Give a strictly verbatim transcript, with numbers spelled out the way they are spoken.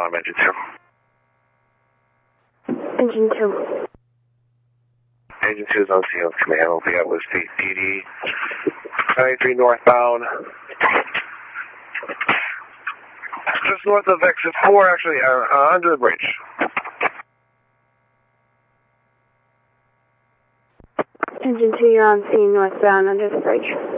I'm engine two. Engine two. Engine two is on scene with command. We'll be at with D D ninety-three northbound. Just north of exit four, actually, uh, uh, under the bridge. Engine two, you're on scene northbound under the bridge.